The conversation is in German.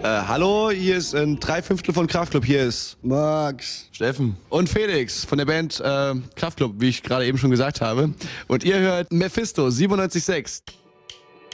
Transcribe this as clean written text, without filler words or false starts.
Hallo, hier ist ein 3/5 von Kraftklub. Hier ist Max. Steffen und Felix von der Band Kraftklub, wie ich gerade eben schon gesagt habe. Und ihr hört Mephisto 97.6.